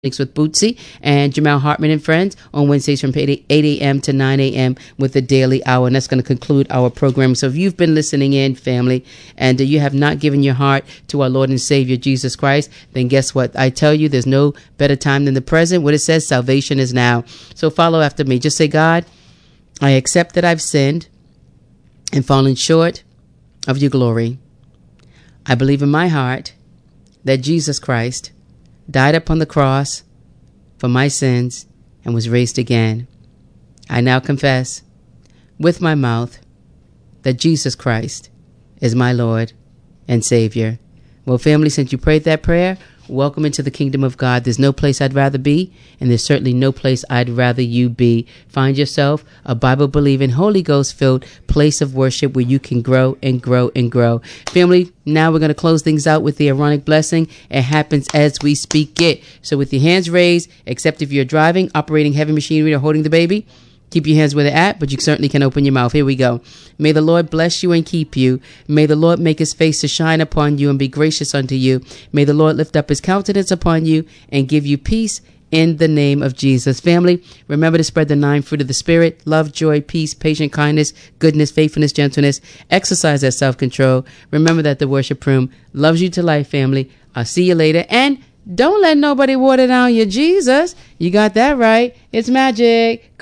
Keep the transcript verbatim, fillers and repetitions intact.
with Bootsy and Jamal Hartman and friends on Wednesdays from eight a.m. to nine a.m. with the daily hour. And that's going to conclude our program. So if you've been listening in, family, and you have not given your heart to our Lord and Savior, Jesus Christ, then guess what? I tell you, there's no better time than the present. What it says, salvation is now. So follow after me. Just say, God, I accept that I've sinned and fallen short of your glory. I believe in my heart that Jesus Christ died upon the cross for my sins and was raised again. I now confess with my mouth that Jesus Christ is my Lord and Savior. Well, family, since you prayed that prayer, welcome into the kingdom of God. There's no place I'd rather be, and there's certainly no place I'd rather you be. Find yourself a Bible-believing, Holy Ghost-filled place of worship where you can grow and grow and grow. Family, now we're going to close things out with the Aaronic blessing. It happens as we speak it. So with your hands raised, except if you're driving, operating heavy machinery, or holding the baby, keep your hands where they're at, but you certainly can open your mouth. Here we go. May the Lord bless you and keep you. May the Lord make his face to shine upon you and be gracious unto you. May the Lord lift up his countenance upon you and give you peace in the name of Jesus. Family, remember to spread the nine fruit of the Spirit: love, joy, peace, patience, kindness, goodness, faithfulness, gentleness. Exercise that self-control. Remember that the worship room loves you to life, family. I'll see you later. And don't let nobody water down your Jesus. You got that right. It's magic.